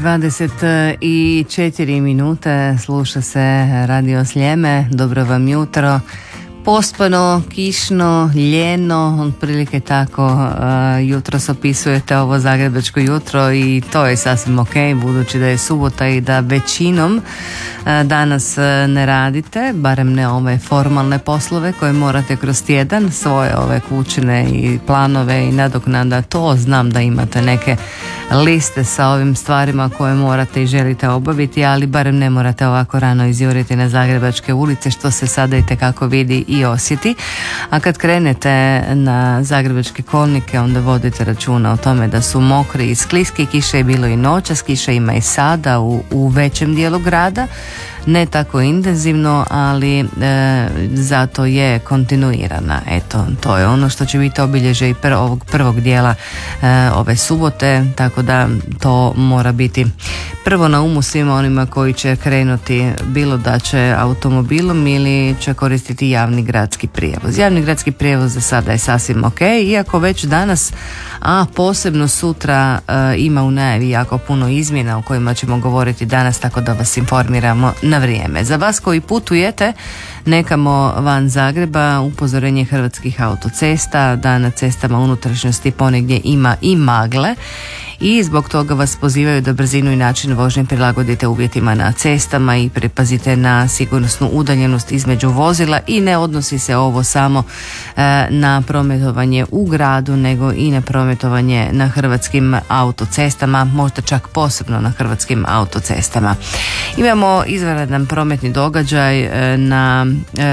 6:24 minute, sluša se Radio Sljeme. Dobro vam jutro. Pospano, kišno, ljeno, otprilike tako jutros opisujete ovo zagrebačko jutro i to je sasvim ok, budući da je subota i da većinom danas ne radite, barem ne ove formalne poslove koje morate kroz tjedan, svoje ove kućne i planove i nadoknada, to znam da imate neke liste sa ovim stvarima koje morate i želite obaviti, ali barem ne morate ovako rano izjuriti na zagrebačke ulice, što se sada itekako vidi i osjeti. A kad krenete na zagrebačke kolnike, onda vodite računa o tome da su mokri i skliski. Kiše je bilo i noćas, kiša ima i sada u većem dijelu grada, ne tako intenzivno, ali zato je kontinuirana. Eto, to je ono što će biti obilježje i ovog prvog dijela ove subote, tako da to mora biti prvo na umu svima onima koji će krenuti, bilo da će automobilom ili će koristiti javni gradski prijevoz. Javni gradski prijevoz za sada je sasvim ok, iako već danas, a posebno sutra, ima u najavi jako puno izmjena o kojima ćemo govoriti danas, tako da vas informiramo na vrijeme. Za vas koji putujete nekamo van Zagreba, upozorenje Hrvatskih autocesta da na cestama unutrašnjosti ponegdje ima i magle i zbog toga vas pozivaju da brzinu i način vožnje prilagodite uvjetima na cestama i pripazite na sigurnosnu udaljenost između vozila. I ne odnosi se ovo samo na prometovanje u gradu, nego i na prometovanje na hrvatskim autocestama, možda čak posebno na hrvatskim autocestama. Imamo izvanredan prometni događaj na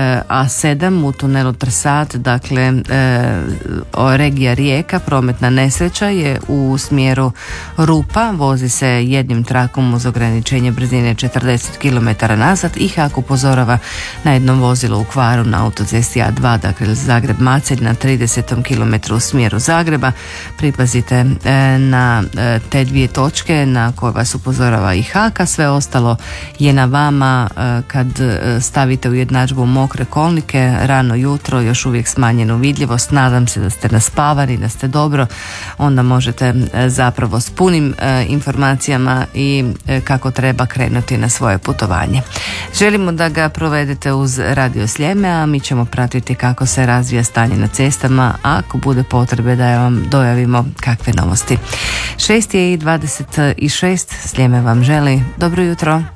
A7 u tunelu Trsat, dakle regija Rijeka. Prometna nesreća je u smjeru Rupa, vozi se jednim trakom uz ograničenje brzine 40 km nazad i HAK upozorava na jednom vozilu u kvaru na autocesti A2, dakle Zagreb-Macelj na 30 km u smjeru Zagreba. Pripazite na te dvije točke na koje vas upozorava i HAK, a sve ostalo je na vama. Kad stavite u jednadžbu mokre kolnike rano jutro, još uvijek smanjenu vidljivost, nadam se da ste naspavani, da ste dobro, onda možete zapravo s punim informacijama i kako treba krenuti na svoje putovanje. Želimo da ga provedete uz Radio Sljeme, a mi ćemo pratiti kako se razvija stanje na cestama, a ako bude potrebe da vam dojavimo kakve novosti. 6:26, Sljeme vam želi dobro jutro.